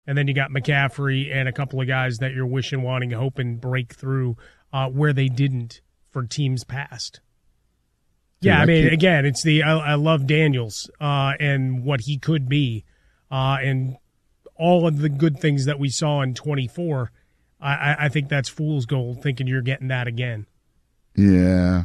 And then you got McCaffrey and a couple of guys that you're wishing, wanting, hoping break through where they didn't for teams past. Yeah, I mean, again, it's I love Daniels and what he could be, and all of the good things that we saw in 24. I think that's fool's gold, thinking you're getting that again. Yeah.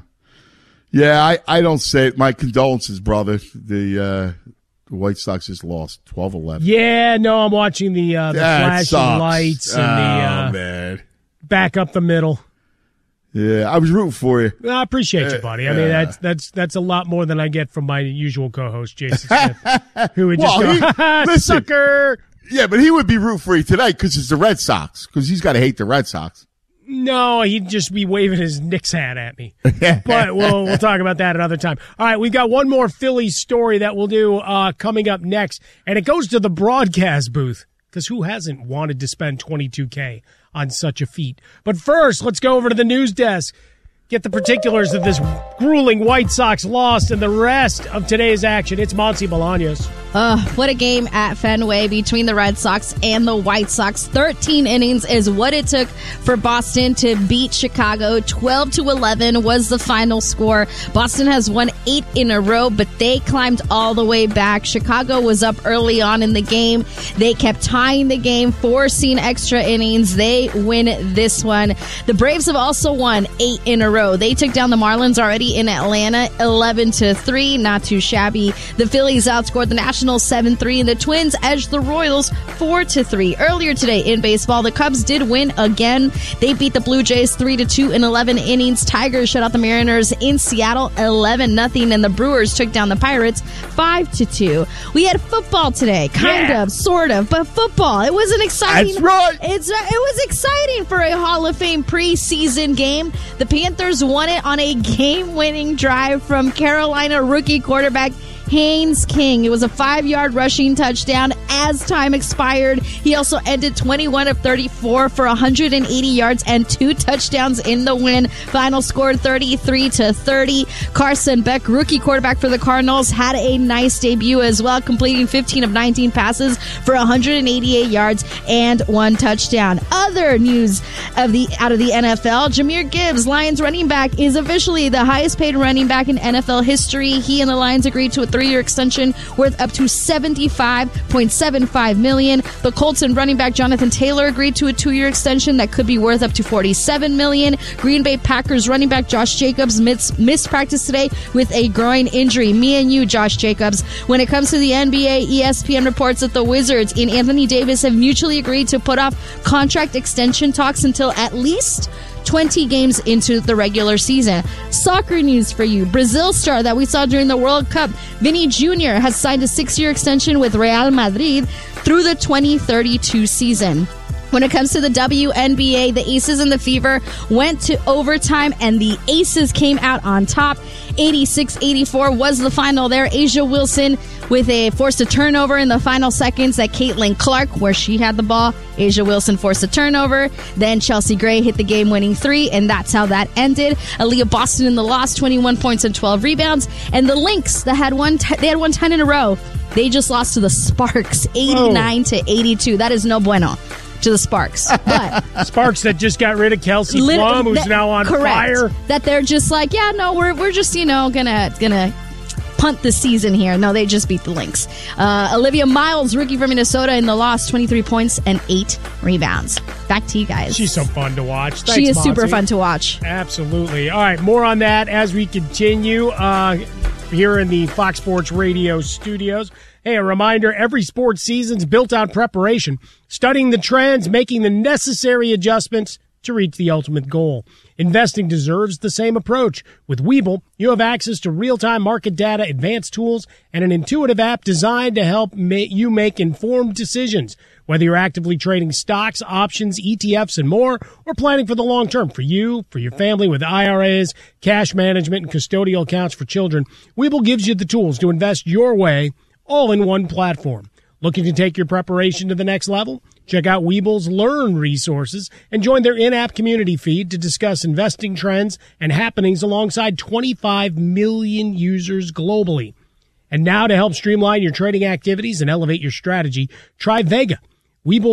I don't say it. My condolences, brother. The White Sox just lost 12-11. Yeah, no, I'm watching the flashing lights and man. Back up the middle. Yeah, I was rooting for you. I appreciate you, buddy. I mean, that's a lot more than I get from my usual co-host, Jason Smith, who would just go, sucker. Yeah, but he would be rooting for you today because it's the Red Sox, because he's got to hate the Red Sox. No, he'd just be waving his Knicks hat at me. But we'll talk about that another time. All right, we've got one more Phillies story that we'll do coming up next, and it goes to the broadcast booth, because who hasn't wanted to spend $22K on such a feat? But first, let's go over to the news desk, get the particulars of this grueling White Sox loss and the rest of today's action. It's Monty Bolaños. What a game at Fenway between the Red Sox and the White Sox. 13 innings is what it took for Boston to beat Chicago. 12-11 was the final score. Boston has won 8 in a row, but they climbed all the way back. Chicago was up early on in the game. They kept tying the game, forcing extra innings. They win this one. The Braves have also won 8 in a row. They took down the Marlins already in Atlanta, 11-3. Not too shabby. The Phillies outscored the Nationals 7-3, and the Twins edged the Royals 4-3. Earlier today in baseball, the Cubs did win again. They beat the Blue Jays 3-2 in 11 innings. Tigers shut out the Mariners in Seattle 11-0, and the Brewers took down the Pirates 5-2. We had football today, sort of, but football. It was an exciting. That's right. It was exciting for a Hall of Fame preseason game. The Panthers won it on a game-winning drive from Carolina rookie quarterback Haynes King. It was a 5-yard rushing touchdown as time expired. He also ended 21 of 34 for 180 yards and 2 touchdowns in the win. Final score 33-30. Carson Beck, rookie quarterback for the Cardinals, had a nice debut as well, completing 15 of 19 passes for 188 yards and 1 touchdown. Other news out of the NFL, Jahmyr Gibbs, Lions running back, is officially the highest paid running back in NFL history. He and the Lions agreed to a 3-year extension worth up to $75.75 million. The Colts and running back Jonathan Taylor agreed to a 2-year extension that could be worth up to $47 million. Green Bay Packers running back Josh Jacobs missed practice today with a groin injury. Me and you, Josh Jacobs. When it comes to the NBA, ESPN reports that the Wizards and Anthony Davis have mutually agreed to put off contract extension talks until at least 20 games into the regular season. Soccer news for you. Brazil star that we saw during the World Cup, Vini Jr., has signed a 6-year extension with Real Madrid through the 2032 season. When it comes to the WNBA, the Aces and the Fever went to overtime, and the Aces came out on top. 86-84 was the final there. Asia Wilson forced a turnover in the final seconds at Caitlin Clark, where she had the ball. Asia Wilson forced a turnover. Then Chelsea Gray hit the game-winning 3, and that's how that ended. Aaliyah Boston in the loss, 21 points and 12 rebounds. And the Lynx, they had won 10 in a row. They just lost to the Sparks, 89-82. That is no bueno to the Sparks. But Sparks that just got rid of Kelsey Plum, who's now on fire. That they're just like, yeah, no, we're just, gonna punt the season here. No, they just beat the Lynx. Olivia Miles, rookie from Minnesota, in the loss, 23 points and 8 rebounds. Back to you guys. She's so fun to watch. Thanks, she is Monty. super fun to watch. Absolutely. All right, more on that as we continue here in the Fox Sports Radio studios. Hey, a reminder, every sports season's built on preparation, studying the trends, making the necessary adjustments to reach the ultimate goal. Investing deserves the same approach. With Webull, you have access to real-time market data, advanced tools, and an intuitive app designed to help you make informed decisions. Whether you're actively trading stocks, options, ETFs, and more, or planning for the long term for you, for your family with IRAs, cash management, and custodial accounts for children, Webull gives you the tools to invest your way, all in one platform. Looking to take your preparation to the next level? Check out Webull's Learn resources and join their in-app community feed to discuss investing trends and happenings alongside 25 million users globally. And now to help streamline your trading activities and elevate your strategy, try Vega, Webull